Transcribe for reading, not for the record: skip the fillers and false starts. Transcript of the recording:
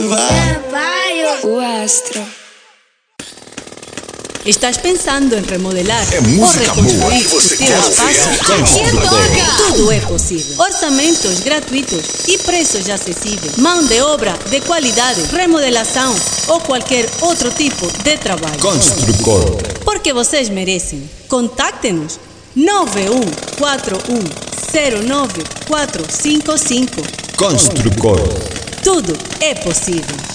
O Astro. ¿Estás pensando en remodelar música o reconstruir boa que tu você teu quer espaço? ouvir. Aqui toca! Tudo é possível. Orçamentos gratuitos e preços acessíveis. Mão de obra de qualidade, remodelação ou qualquer outro tipo de trabalho. Construcor. Porque vocês merecem. Contacte-nos 9141094555. Construcor. Tudo é possível.